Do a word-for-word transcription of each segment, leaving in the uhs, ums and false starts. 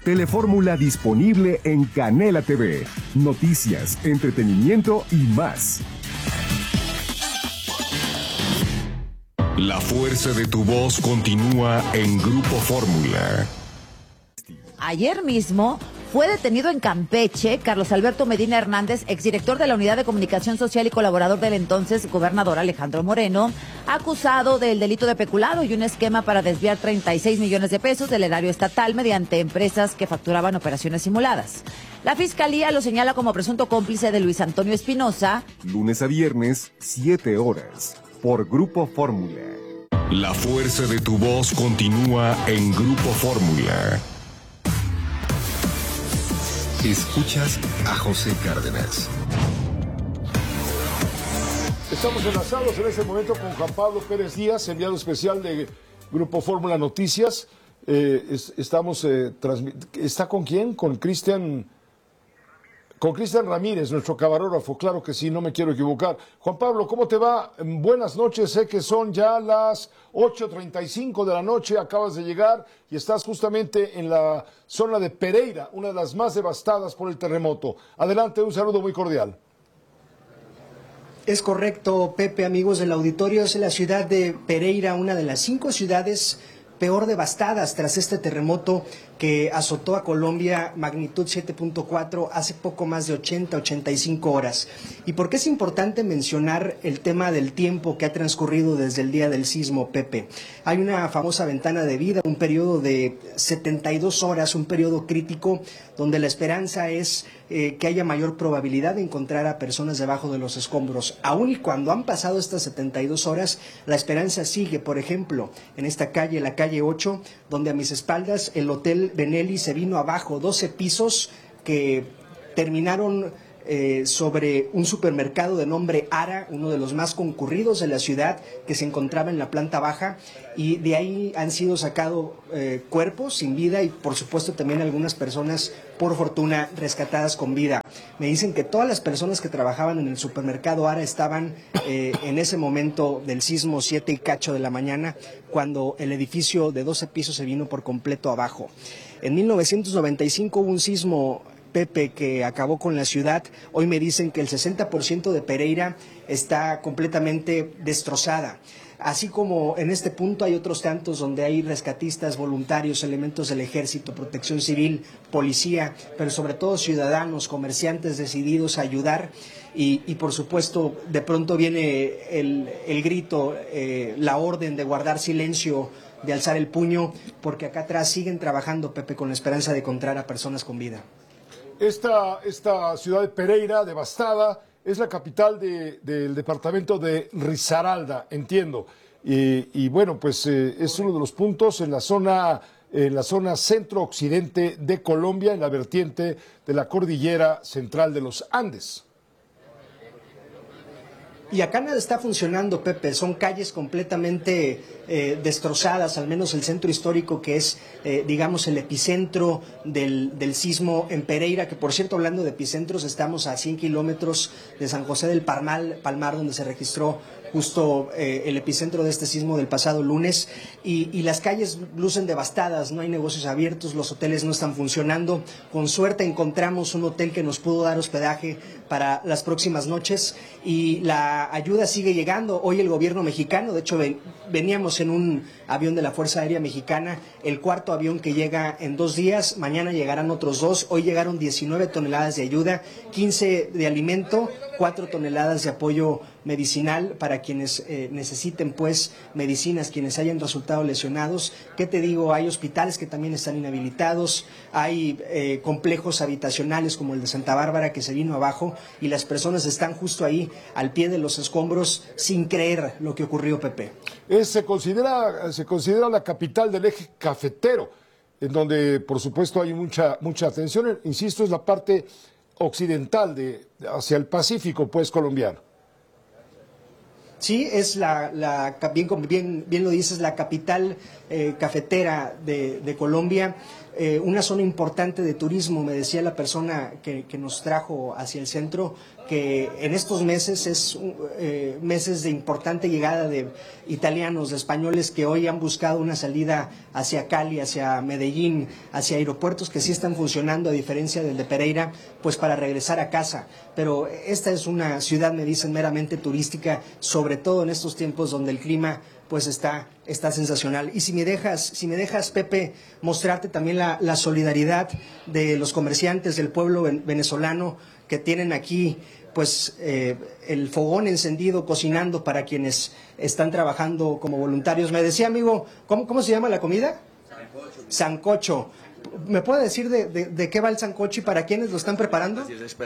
Telefórmula disponible en Canela T V. Noticias, entretenimiento y más. La fuerza de tu voz continúa en Grupo Fórmula. Ayer mismo fue detenido en Campeche Carlos Alberto Medina Hernández, exdirector de la Unidad de Comunicación Social y colaborador del entonces gobernador Alejandro Moreno, acusado del delito de peculado y un esquema para desviar treinta y seis millones de pesos del erario estatal mediante empresas que facturaban operaciones simuladas. La Fiscalía lo señala como presunto cómplice de Luis Antonio Espinosa. Lunes a viernes, siete horas, por Grupo Fórmula. La fuerza de tu voz continúa en Grupo Fórmula. Escuchas a José Cárdenas. Estamos enlazados en este momento con Juan Pablo Pérez Díaz, enviado especial de Grupo Fórmula Noticias. Eh, es, estamos eh, ¿Está con quién? Con Cristian con Cristian Ramírez, nuestro camarógrafo, claro que sí, no me quiero equivocar. Juan Pablo, ¿cómo te va? Buenas noches, sé que son ya las ocho treinta y cinco de la noche, acabas de llegar y estás justamente en la zona de Pereira, una de las más devastadas por el terremoto. Adelante, un saludo muy cordial. Es correcto, Pepe, amigos del auditorio, es la ciudad de Pereira, una de las cinco ciudades peor devastadas tras este terremoto que azotó a Colombia, magnitud siete punto cuatro, hace poco más de ochenta, ochenta y cinco horas. ¿Y por qué es importante mencionar el tema del tiempo que ha transcurrido desde el día del sismo, Pepe? Hay una famosa ventana de vida, un periodo de setenta y dos horas, un periodo crítico, donde la esperanza es eh, que haya mayor probabilidad de encontrar a personas debajo de los escombros. Aún y cuando han pasado estas setenta y dos horas, la esperanza sigue. Por ejemplo, en esta calle, la calle ocho, donde a mis espaldas el Hotel Benelli se vino abajo, doce pisos que terminaron eh, sobre un supermercado de nombre Ara, uno de los más concurridos de la ciudad, que se encontraba en la planta baja, y de ahí han sido sacados eh, cuerpos sin vida y por supuesto también algunas personas, por fortuna, rescatadas con vida. Me dicen que todas las personas que trabajaban en el supermercado Ara estaban eh, en ese momento del sismo, siete y cacho de la mañana, cuando el edificio de doce pisos se vino por completo abajo. En mil novecientos noventa y cinco hubo un sismo, Pepe, que acabó con la ciudad. Hoy me dicen que el sesenta por ciento de Pereira está completamente destrozada. Así como en este punto hay otros tantos donde hay rescatistas, voluntarios, elementos del ejército, protección civil, policía, pero sobre todo ciudadanos, comerciantes decididos a ayudar. Y, y por supuesto, de pronto viene el, el grito, eh, la orden de guardar silencio, de alzar el puño, porque acá atrás siguen trabajando, Pepe, con la esperanza de encontrar a personas con vida. Esta, esta ciudad de Pereira, devastada, es la capital de, del departamento de Risaralda, entiendo. Y, y bueno, pues eh, es uno de los puntos en la zona, en la zona centro-occidente de Colombia, en la vertiente de la cordillera central de los Andes. Y acá nada está funcionando, Pepe, son calles completamente eh, destrozadas, al menos el centro histórico que es, eh, digamos, el epicentro del, del sismo en Pereira, que por cierto, hablando de epicentros, estamos a cien kilómetros de San José del Palmar, Palmar, donde se registró justo eh, el epicentro de este sismo del pasado lunes, y, y las calles lucen devastadas, no hay negocios abiertos, los hoteles no están funcionando. Con suerte encontramos un hotel que nos pudo dar hospedaje para las próximas noches y la ayuda sigue llegando. Hoy el gobierno mexicano, de hecho ven, veníamos en un avión de la Fuerza Aérea Mexicana, el cuarto avión que llega en dos días, mañana llegarán otros dos, hoy llegaron diecinueve toneladas de ayuda, quince de alimento, cuatro toneladas de apoyo medicinal para quienes eh, necesiten pues medicinas, quienes hayan resultado lesionados. ¿Qué te digo? Hay hospitales que también están inhabilitados, hay eh, complejos habitacionales como el de Santa Bárbara que se vino abajo y las personas están justo ahí al pie de los escombros sin creer lo que ocurrió, Pepe. Es, se considera, se considera la capital del eje cafetero, en donde por supuesto hay mucha, mucha atención, insisto, es la parte occidental de hacia el Pacífico pues colombiano. Sí, es la, la bien, bien, bien lo dices, la capital eh, cafetera de, de Colombia, eh, una zona importante de turismo, me decía la persona que, que nos trajo hacia el centro, que en estos meses es eh, meses de importante llegada de italianos, de españoles que hoy han buscado una salida hacia Cali, hacia Medellín, hacia aeropuertos que sí están funcionando a diferencia del de Pereira, pues para regresar a casa. Pero esta es una ciudad, me dicen, meramente turística, sobre todo en estos tiempos donde el clima pues está, está sensacional. Y si me dejas, si me dejas, Pepe, mostrarte también la, la solidaridad de los comerciantes del pueblo venezolano que tienen aquí pues eh, el fogón encendido, cocinando para quienes están trabajando como voluntarios. Me decía, amigo, ¿cómo, cómo se llama la comida? Sancocho. Sancocho. ¿Me puede decir de, de, de qué va el sancocho y para quiénes lo están preparando?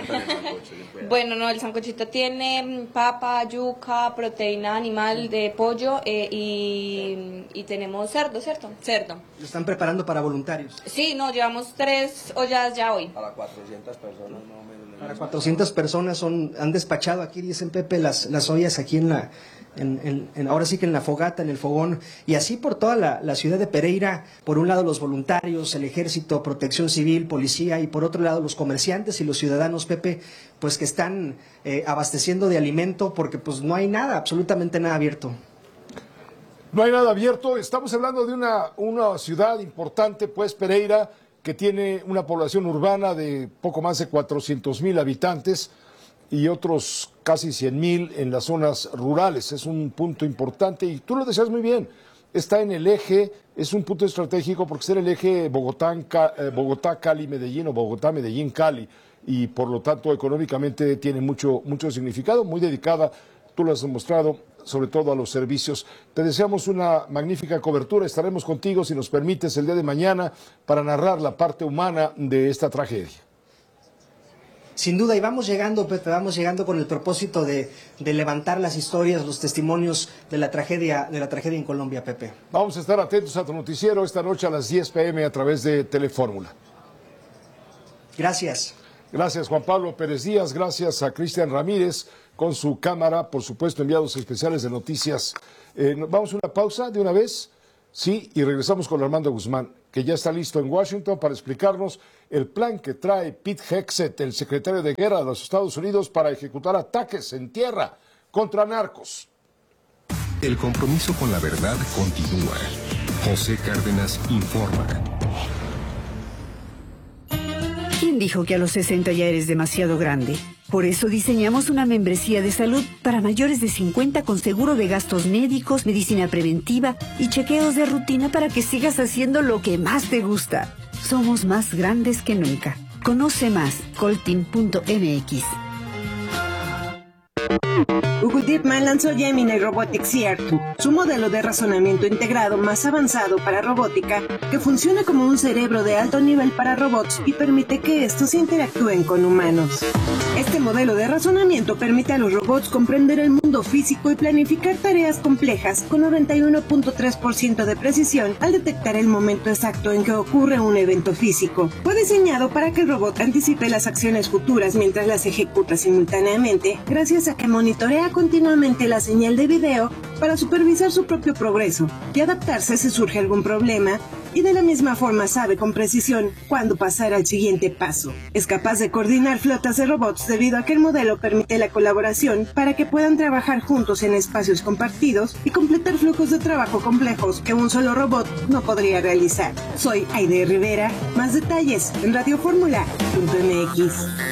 Bueno, no, el sancochito tiene papa, yuca, proteína animal de pollo eh, y, y tenemos cerdo, ¿cierto? Cerdo. ¿Lo están preparando para voluntarios? Sí, no, llevamos tres ollas ya hoy. Para cuatrocientas personas, más o menos. Para cuatrocientas personas son, han despachado aquí, dicen Pepe, las, las ollas aquí en la... En, en, en, ahora sí que en la fogata, en el fogón, y así por toda la, la ciudad de Pereira, por un lado los voluntarios, el ejército, protección civil, policía, y por otro lado los comerciantes y los ciudadanos, Pepe, pues que están eh, abasteciendo de alimento porque pues no hay nada, absolutamente nada abierto. No hay nada abierto, estamos hablando de una, una ciudad importante, pues Pereira, que tiene una población urbana de poco más de cuatrocientos mil habitantes, y otros casi cien mil en las zonas rurales. Es un punto importante y tú lo decías muy bien, está en el eje, es un punto estratégico porque está en el eje Bogotá, Bogotá, Cali, Medellín o Bogotá, Medellín, Cali, y por lo tanto económicamente tiene mucho, mucho significado, muy dedicada, tú lo has demostrado, sobre todo a los servicios. Te deseamos una magnífica cobertura, estaremos contigo si nos permites el día de mañana para narrar la parte humana de esta tragedia. Sin duda, y vamos llegando, Pepe, vamos llegando con el propósito de, de levantar las historias, los testimonios de la tragedia, de la tragedia en Colombia, Pepe. Vamos a estar atentos a tu noticiero esta noche a las diez pe eme a través de Telefórmula. Gracias. Gracias, Juan Pablo Pérez Díaz, gracias a Cristian Ramírez con su cámara, por supuesto, enviados especiales de noticias. Eh, vamos a una pausa de una vez, sí, y regresamos con Armando Guzmán, que ya está listo en Washington para explicarnos el plan que trae Pete Hegseth, el secretario de Guerra de los Estados Unidos, para ejecutar ataques en tierra contra narcos. El compromiso con la verdad continúa. José Cárdenas informa. ¿Quién dijo que a los sesenta ya eres demasiado grande? Por eso diseñamos una membresía de salud para mayores de cincuenta con seguro de gastos médicos, medicina preventiva y chequeos de rutina para que sigas haciendo lo que más te gusta. Somos más grandes que nunca. Conoce más, coltin punto eme equis. Hugo Deepman lanzó Gemini Robotics C R dos, su modelo de razonamiento integrado más avanzado para robótica, que funciona como un cerebro de alto nivel para robots y permite que estos interactúen con humanos. Este modelo de razonamiento permite a los robots comprender el mundo físico y planificar tareas complejas con noventa y uno punto tres por ciento de precisión al detectar el momento exacto en que ocurre un evento físico. Fue diseñado para que el robot anticipe las acciones futuras mientras las ejecuta simultáneamente, gracias a que monitorea continuamente la señal de video para supervisar su propio progreso y adaptarse si surge algún problema, y de la misma forma sabe con precisión cuándo pasar al siguiente paso. Es capaz de coordinar flotas de robots debido a que el modelo permite la colaboración para que puedan trabajar juntos en espacios compartidos y completar flujos de trabajo complejos que un solo robot no podría realizar. Soy Aide Rivera. Más detalles en radioformula punto eme equis.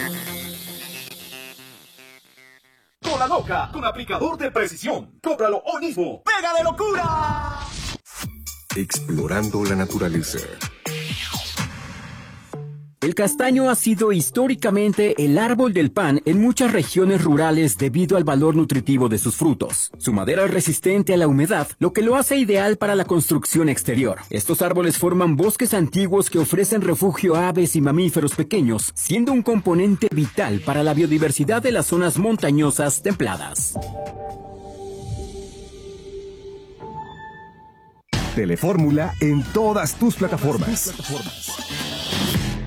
Cola loca con aplicador de precisión. Cómpralo hoy mismo. ¡Pega de locura! Explorando la naturaleza. El castaño ha sido históricamente el árbol del pan en muchas regiones rurales debido al valor nutritivo de sus frutos. Su madera es resistente a la humedad, lo que lo hace ideal para la construcción exterior. Estos árboles forman bosques antiguos que ofrecen refugio a aves y mamíferos pequeños, siendo un componente vital para la biodiversidad de las zonas montañosas templadas. Telefórmula en todas tus plataformas.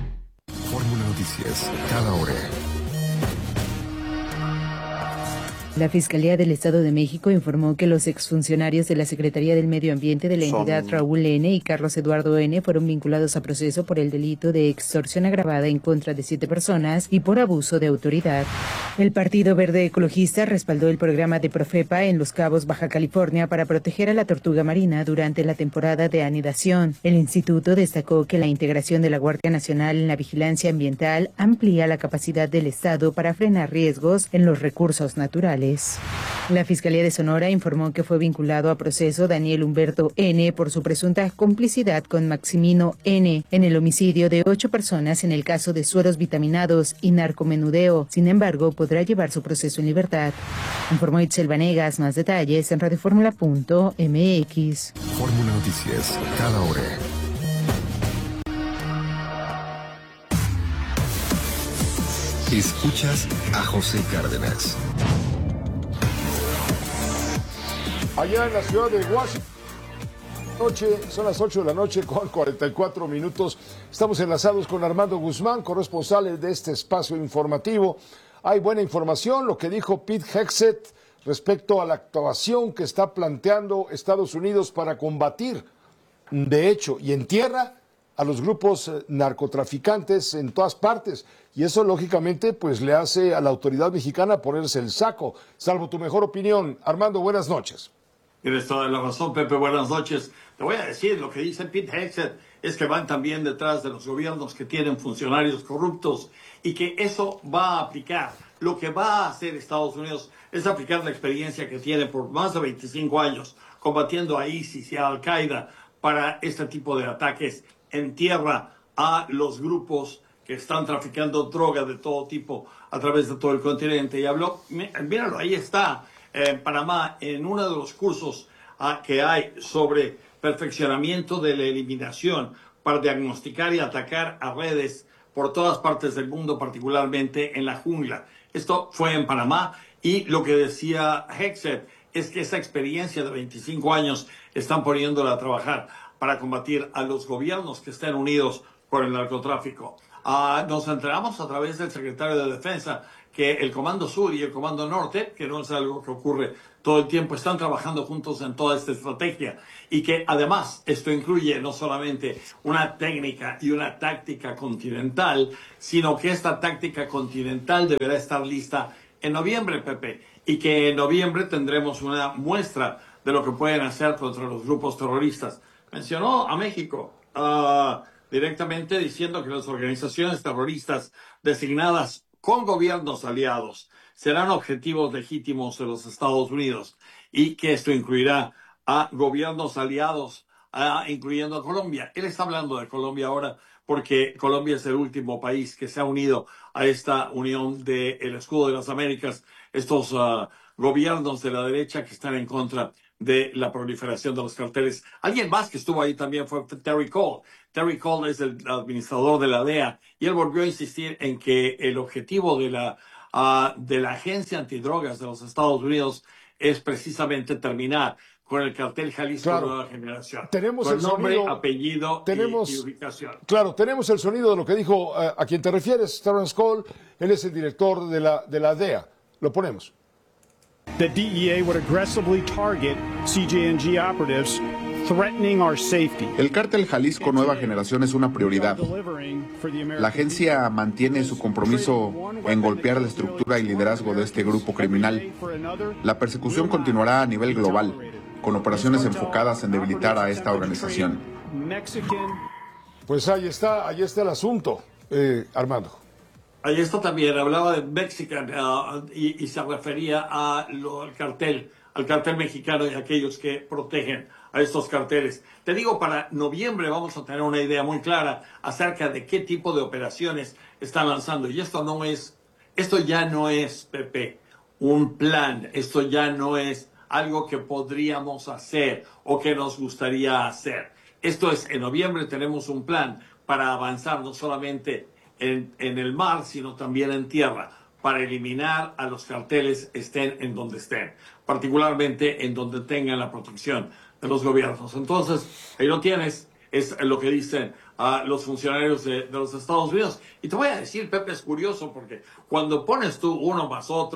Fórmula Noticias, cada hora. La Fiscalía del Estado de México informó que los exfuncionarios de la Secretaría del Medio Ambiente de la entidad Son... Raúl N. y Carlos Eduardo N. fueron vinculados a proceso por el delito de extorsión agravada en contra de siete personas y por abuso de autoridad. El Partido Verde Ecologista respaldó el programa de Profepa en Los Cabos, Baja California, para proteger a la tortuga marina durante la temporada de anidación. El instituto destacó que la integración de la Guardia Nacional en la vigilancia ambiental amplía la capacidad del Estado para frenar riesgos en los recursos naturales. La Fiscalía de Sonora informó que fue vinculado a proceso Daniel Humberto N. por su presunta complicidad con Maximino N. en el homicidio de ocho personas en el caso de sueros vitaminados y narcomenudeo. Sin embargo, podrá llevar su proceso en libertad. Informó Itzel Vanegas. Más detalles en radioformula punto m x. Fórmula Noticias, cada hora. Escuchas a José Cárdenas. Allá en la ciudad de Washington, noche, son las ocho de la noche con cuarenta y cuatro minutos. Estamos enlazados con Armando Guzmán, corresponsal de este espacio informativo. Hay buena información, lo que dijo Pete Hegseth respecto a la actuación que está planteando Estados Unidos para combatir, de hecho, y en tierra, a los grupos narcotraficantes en todas partes. Y eso, lógicamente, pues le hace a la autoridad mexicana ponerse el saco. Salvo tu mejor opinión. Armando, buenas noches. Tienes toda la razón, Pepe. Buenas noches. Te voy a decir, lo que dice Pete Hegseth es que van también detrás de los gobiernos que tienen funcionarios corruptos y que eso va a aplicar. Lo que va a hacer Estados Unidos es aplicar la experiencia que tiene por más de veinticinco años combatiendo a ISIS y a Al-Qaeda para este tipo de ataques en tierra a los grupos que están traficando droga de todo tipo a través de todo el continente. Y habló, míralo, ahí está, en Panamá, en uno de los cursos uh, que hay sobre perfeccionamiento de la eliminación para diagnosticar y atacar a redes por todas partes del mundo, particularmente en la jungla. Esto fue en Panamá y lo que decía Hegseth es que esa experiencia de veinticinco años están poniéndola a trabajar para combatir a los gobiernos que estén unidos por el narcotráfico. Uh, nos enteramos a través del secretario de Defensa que el Comando Sur y el Comando Norte, que no es algo que ocurre todo el tiempo, están trabajando juntos en toda esta estrategia y que además esto incluye no solamente una técnica y una táctica continental, sino que esta táctica continental deberá estar lista en noviembre, Pepe, y que en noviembre tendremos una muestra de lo que pueden hacer contra los grupos terroristas. Mencionó a México uh, directamente diciendo que las organizaciones terroristas designadas con gobiernos aliados serán objetivos legítimos de los Estados Unidos y que esto incluirá a gobiernos aliados, uh, incluyendo a Colombia. Él está hablando de Colombia ahora porque Colombia es el último país que se ha unido a esta unión del Escudo de las Américas, estos uh, gobiernos de la derecha que están en contra de la proliferación de los carteles. Alguien más que estuvo ahí también fue Terry Cole. Terry Cole es el administrador de la D E A y él volvió a insistir en que el objetivo de la, uh, de la Agencia Antidrogas de los Estados Unidos es precisamente terminar con el cartel Jalisco claro. Nueva Generación. Tenemos con el nombre, sonido, apellido tenemos, y, y ubicación. Claro, tenemos el sonido de lo que dijo uh, a quien te refieres, Terrence Cole. Él es el director de la, de la D E A. Lo ponemos. The D E A would aggressively target C J N G operatives, threatening our safety. El cártel Jalisco Nueva Generación es una prioridad. La agencia mantiene su compromiso en golpear la estructura y liderazgo de este grupo criminal. La persecución continuará a nivel global, con operaciones enfocadas en debilitar a esta organización. Pues ahí está, ahí está el asunto, eh, Armando. Ahí está también, hablaba de Mexican uh, y, y se refería a lo, al cartel, al cartel mexicano y a aquellos que protegen a estos carteles. Te digo, para noviembre vamos a tener una idea muy clara acerca de qué tipo de operaciones están lanzando. Y esto no es, esto ya no es, Pepe, un plan, esto ya no es algo que podríamos hacer o que nos gustaría hacer. Esto es, en noviembre tenemos un plan para avanzar no solamente En, en el mar, sino también en tierra, para eliminar a los carteles estén en donde estén, particularmente en donde tengan la protección de los gobiernos. Entonces, ahí lo tienes, es lo que dicen uh, los funcionarios de, de los Estados Unidos. Y te voy a decir, Pepe, es curioso, porque cuando pones tú uno más otro,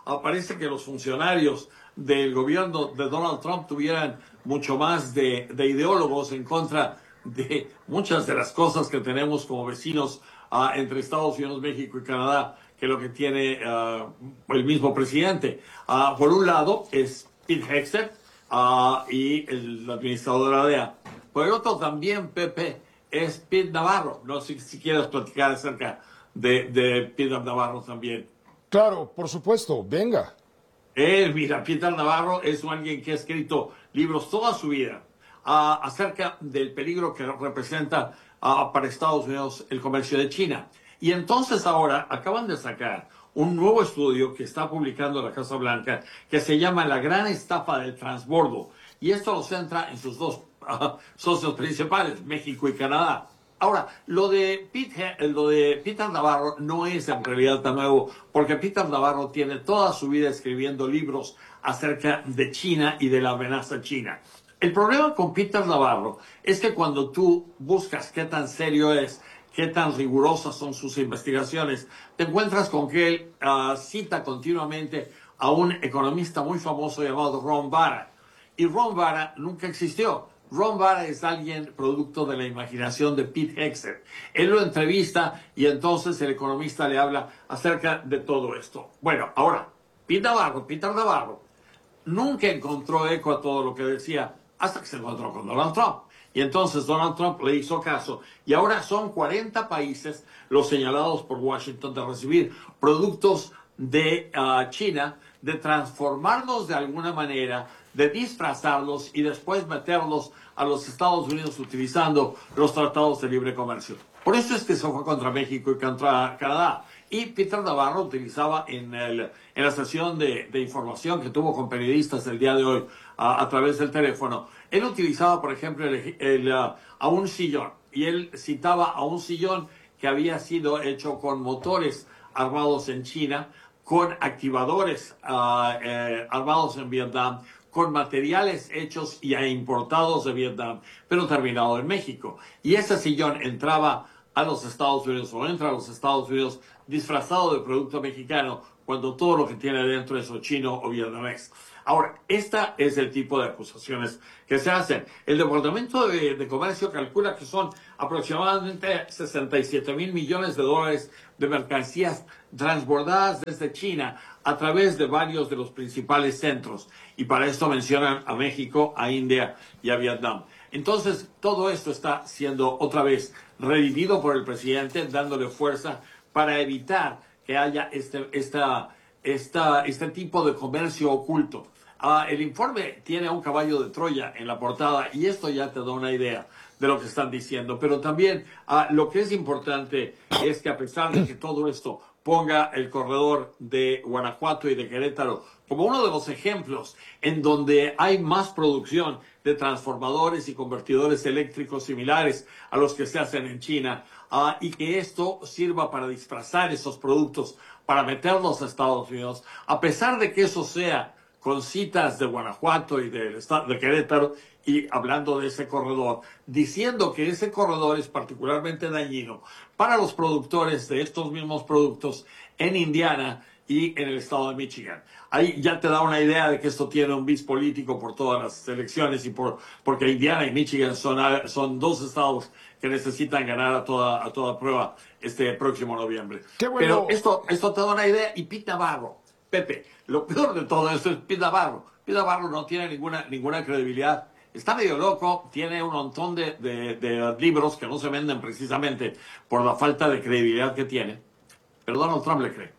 uh, parece que los funcionarios del gobierno de Donald Trump tuvieran mucho más de, de ideólogos en contra de muchas de las cosas que tenemos como vecinos uh, entre Estados Unidos, México y Canadá, que lo que tiene uh, el mismo presidente. Uh, por un lado es Pete Hegseth uh, y el administrador de la D E A. Por el otro también, Pepe, es Pete Navarro. No sé si quieres platicar acerca de, de Pete Navarro también. Claro, por supuesto, venga. Eh, mira, Peter Navarro es alguien que ha escrito libros toda su vida uh, acerca del peligro que representa uh, para Estados Unidos el comercio de China. Y entonces ahora acaban de sacar un nuevo estudio que está publicando la Casa Blanca que se llama La Gran Estafa del Transbordo. Y esto lo centra en sus dos uh, socios principales, México y Canadá. Ahora, lo de, Pete, lo de Peter Navarro no es en realidad tan nuevo, porque Peter Navarro tiene toda su vida escribiendo libros acerca de China y de la amenaza china. El problema con Peter Navarro es que cuando tú buscas qué tan serio es, qué tan rigurosas son sus investigaciones, te encuentras con que él uh, cita continuamente a un economista muy famoso llamado Ron Barra. Y Ron Barra nunca existió. Ron Barra es alguien producto de la imaginación de Pete Hegseth. Él lo entrevista y entonces el economista le habla acerca de todo esto. Bueno, ahora, Pete Navarro, Peter Navarro, nunca encontró eco a todo lo que decía hasta que se encontró con Donald Trump. Y entonces Donald Trump le hizo caso. Y ahora son cuarenta países los señalados por Washington de recibir productos de uh, China, de transformarlos de alguna manera, de disfrazarlos y después meterlos a los Estados Unidos utilizando los tratados de libre comercio. Por eso es que se fue contra México y contra Canadá. Y Peter Navarro utilizaba en, el, en la sesión de, de información que tuvo con periodistas el día de hoy a, a través del teléfono, él utilizaba, por ejemplo, el, el, uh, a un sillón. Y él citaba a un sillón que había sido hecho con motores armados en China, con activadores uh, eh, armados en Vietnam, con materiales hechos y importados de Vietnam, pero terminado en México. Y ese sillón entraba a los Estados Unidos o entra a los Estados Unidos disfrazado de producto mexicano cuando todo lo que tiene dentro es o chino o vietnamés. Ahora, esta es el tipo de acusaciones que se hacen. El Departamento de, de Comercio calcula que son aproximadamente sesenta y siete mil millones de dólares de mercancías transbordadas desde China a través de varios de los principales centros. Y para esto mencionan a México, a India y a Vietnam. Entonces, todo esto está siendo otra vez revivido por el presidente, dándole fuerza para evitar que haya este, esta, esta, este tipo de comercio oculto. Uh, el informe tiene un caballo de Troya en la portada y esto ya te da una idea de lo que están diciendo. Pero también uh, lo que es importante es que a pesar de que todo esto ponga el corredor de Guanajuato y de Querétaro como uno de los ejemplos en donde hay más producción de transformadores y convertidores eléctricos similares a los que se hacen en China, uh, y que esto sirva para disfrazar esos productos, para meterlos a Estados Unidos, a pesar de que eso sea con citas de Guanajuato y de, de Querétaro, y hablando de ese corredor, diciendo que ese corredor es particularmente dañino para los productores de estos mismos productos en Indiana y en el estado de Michigan. Ahí ya te da una idea de que esto tiene un bis político por todas las elecciones y por porque Indiana y Michigan son, son dos estados que necesitan ganar a toda, a toda prueba este próximo noviembre. Qué bueno. Pero esto, esto te da una idea. Y Pete Navarro, Pepe, lo peor de todo esto es Pete Navarro. Pete Navarro no tiene ninguna, ninguna credibilidad. Está medio loco, tiene un montón de, de, de libros que no se venden precisamente por la falta de credibilidad que tiene. Pero Donald Trump le cree.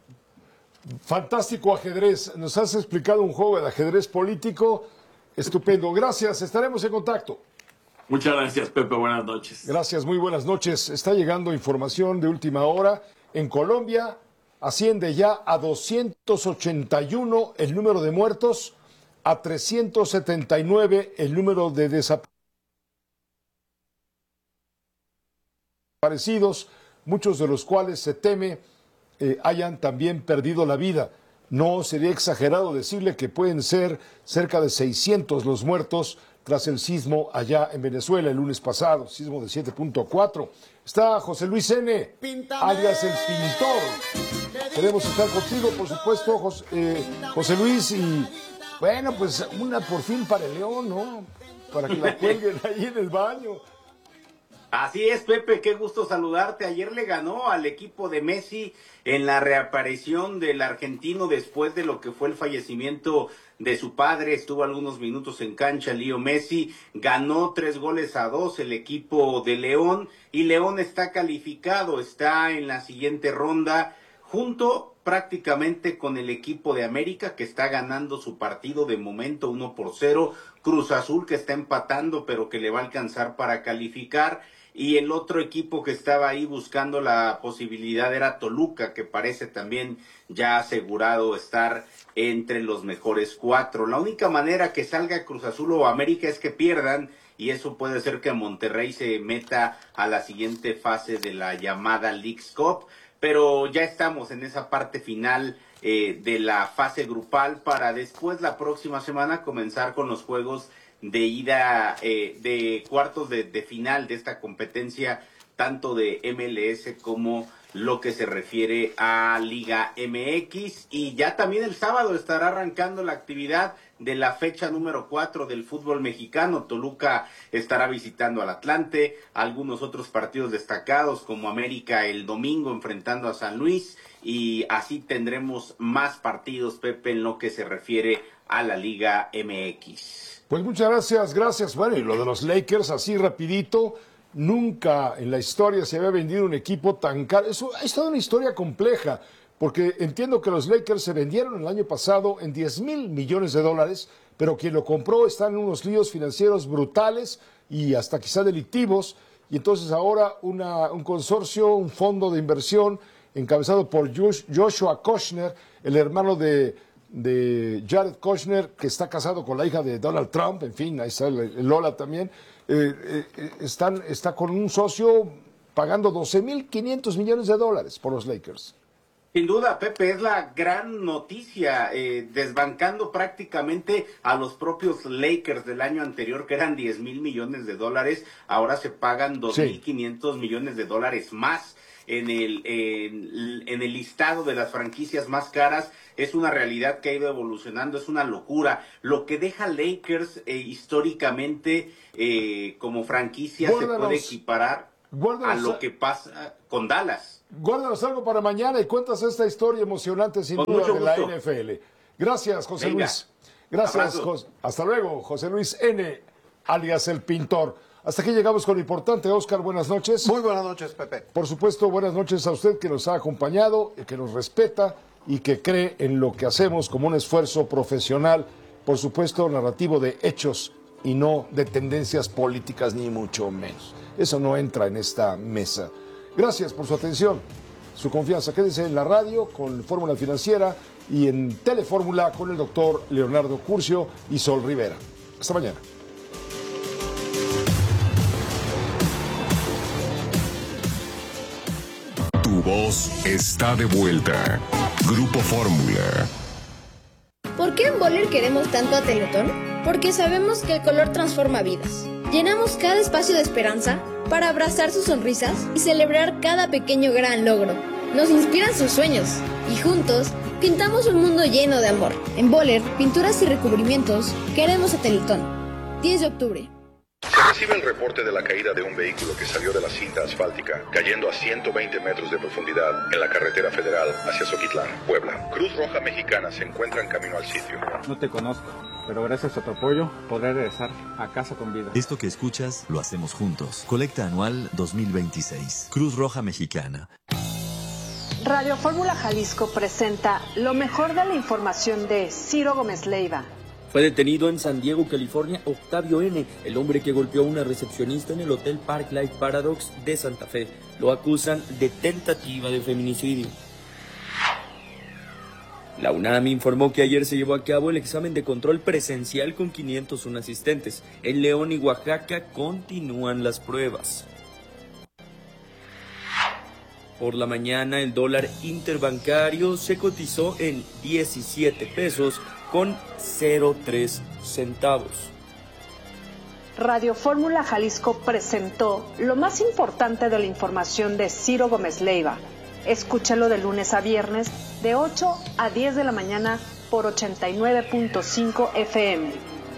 Fantástico ajedrez. Nos has explicado un juego de ajedrez político estupendo. Gracias, estaremos en contacto. Muchas gracias, Pepe. Buenas noches. Gracias, muy buenas noches. Está llegando información de última hora. En Colombia asciende ya a doscientos ochenta y uno el número de muertos, a trescientos setenta y nueve el número de desaparecidos, muchos de los cuales se teme eh, hayan también perdido la vida. No sería exagerado decirle que pueden ser cerca de seiscientos los muertos tras el sismo allá en Venezuela el lunes pasado, sismo de siete punto cuatro. Está José Luis N., alias el Pintor. queremos estar contigo, por supuesto, José, eh, José Luis, y bueno, pues una por fin para el León, ¿no? Para que la cuelguen ahí en el baño. Así es, Pepe, qué gusto saludarte. Ayer le ganó al equipo de Messi en la reaparición del argentino después de lo que fue el fallecimiento de su padre. Estuvo algunos minutos en cancha Leo Messi, ganó tres goles a dos el equipo de León y León está calificado, está en la siguiente ronda junto prácticamente con el equipo de América, que está ganando su partido de momento uno por cero, Cruz Azul, que está empatando pero que le va a alcanzar para calificar, y el otro equipo que estaba ahí buscando la posibilidad era Toluca, que parece también ya asegurado estar entre los mejores cuatro. La única manera que salga Cruz Azul o América es que pierdan, y eso puede ser que Monterrey se meta a la siguiente fase de la llamada Leagues Cup, pero ya estamos en esa parte final eh, de la fase grupal para después la próxima semana comenzar con los juegos de ida eh, de cuartos de, de final de esta competencia, tanto de M L S como lo que se refiere a Liga M X, y ya también el sábado estará arrancando la actividad de la fecha número cuatro del fútbol mexicano. Toluca estará visitando al Atlante, algunos otros partidos destacados como América el domingo enfrentando a San Luis, y así tendremos más partidos, Pepe, en lo que se refiere a la Liga M X. Pues muchas gracias, gracias. Bueno, y lo de los Lakers, así rapidito, nunca en la historia se había vendido un equipo tan caro. Eso ha estado una historia compleja, porque entiendo que los Lakers se vendieron el año pasado en diez mil millones de dólares, pero quien lo compró está en unos líos financieros brutales y hasta quizá delictivos, y entonces ahora una, un consorcio, un fondo de inversión encabezado por Joshua Kushner, el hermano de... de Jared Kushner, que está casado con la hija de Donald Trump, en fin, ahí está el, el Lola también, eh, eh, están, está con un socio pagando doce mil quinientos millones de dólares por los Lakers. Sin duda, Pepe, es la gran noticia, eh, desbancando prácticamente a los propios Lakers del año anterior, que eran diez mil millones de dólares, ahora se pagan dos mil quinientos millones de dólares más. En el, en, en el listado de las franquicias más caras. Es una realidad que ha ido evolucionando, es una locura. Lo que deja Lakers eh, históricamente eh, como franquicia guárdanos, se puede equiparar a lo que pasa con Dallas. Guárdanos algo para mañana y cuentas esta historia emocionante sin con duda de la N F L. Gracias, José Venga. Luis. Gracias, Jos- hasta luego, José Luis N., alias El Pintor. Hasta aquí llegamos con lo importante. Oscar, buenas noches. Muy buenas noches, Pepe. Por supuesto, buenas noches a usted que nos ha acompañado, que nos respeta y que cree en lo que hacemos como un esfuerzo profesional, por supuesto, narrativo de hechos y no de tendencias políticas, ni mucho menos. Eso no entra en esta mesa. Gracias por su atención, su confianza. Quédense en la radio con Fórmula Financiera y en Telefórmula con el doctor Leonardo Curcio y Sol Rivera. Hasta mañana. Tu voz está de vuelta. Grupo Fórmula. ¿Por qué en Boller queremos tanto a Teletón? Porque sabemos que el color transforma vidas. Llenamos cada espacio de esperanza para abrazar sus sonrisas y celebrar cada pequeño gran logro. Nos inspiran sus sueños y juntos pintamos un mundo lleno de amor. En Boller, pinturas y recubrimientos, queremos a Teletón. diez de octubre. Se recibe el reporte de la caída de un vehículo que salió de la cinta asfáltica, cayendo a ciento veinte metros de profundidad en la carretera federal hacia Zoquitlán, Puebla. Cruz Roja Mexicana se encuentra en camino al sitio. No te conozco, pero gracias a tu apoyo podré regresar a casa con vida. Esto que escuchas lo hacemos juntos. Colecta anual dos mil veintiséis. Cruz Roja Mexicana. Radio Fórmula Jalisco presenta lo mejor de la información de Ciro Gómez Leiva. Fue detenido en San Diego, California, Octavio N., el hombre que golpeó a una recepcionista en el Hotel Park Life Paradox de Santa Fe. Lo acusan de tentativa de feminicidio. La UNAM informó que ayer se llevó a cabo el examen de control presencial con quinientos uno asistentes. En León y Oaxaca continúan las pruebas. Por la mañana, el dólar interbancario se cotizó en diecisiete pesos con cero tres centavos. Radio Fórmula Jalisco presentó lo más importante de la información de Ciro Gómez Leiva. Escúchalo de lunes a viernes de ocho a diez de la mañana por ochenta y nueve punto cinco F M.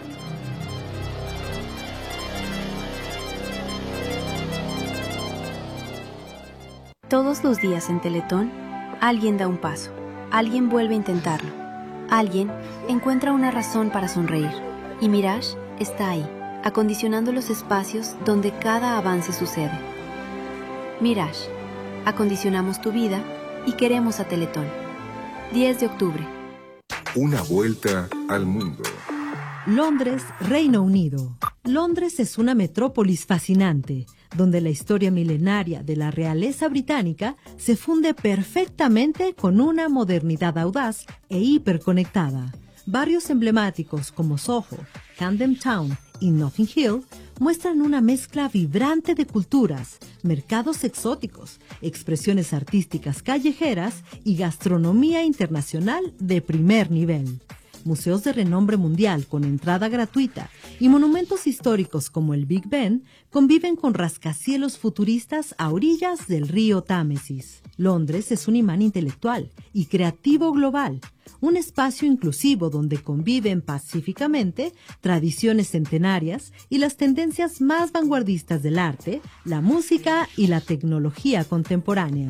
Todos los días en Teletón, alguien da un paso, alguien vuelve a intentarlo, alguien encuentra una razón para sonreír. Y Mirage está ahí, acondicionando los espacios donde cada avance sucede. Mirage, acondicionamos tu vida y queremos a Teletón. diez de octubre. Una vuelta al mundo. Londres, Reino Unido. Londres es una metrópolis fascinante, donde la historia milenaria de la realeza británica se funde perfectamente con una modernidad audaz e hiperconectada. Barrios emblemáticos como Soho, Camden Town y Notting Hill muestran una mezcla vibrante de culturas, mercados exóticos, expresiones artísticas callejeras y gastronomía internacional de primer nivel. Museos de renombre mundial con entrada gratuita y monumentos históricos como el Big Ben conviven con rascacielos futuristas a orillas del río Támesis. Londres es un imán intelectual y creativo global, un espacio inclusivo donde conviven pacíficamente tradiciones centenarias y las tendencias más vanguardistas del arte, la música y la tecnología contemporánea.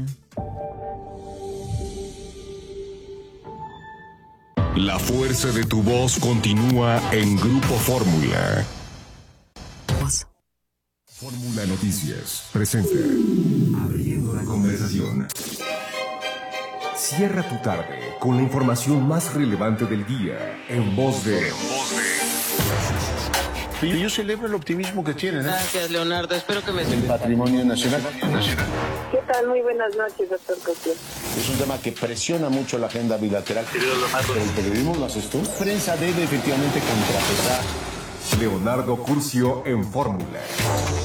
La fuerza de tu voz continúa en Grupo Fórmula. Fórmula Noticias presenta Abriendo la conversación. Cierra tu tarde con la información más relevante del día en voz de... Yo celebro el optimismo que tienen. ¿eh? Gracias, Leonardo. Espero que me... El patrimonio nacional. ¿Qué tal? Muy buenas noches, doctor Cosío. Es un tema que presiona mucho la agenda bilateral. Pero el periodismo lo haces tú. La prensa debe efectivamente contrapesar. Leonardo Curcio en Fórmula.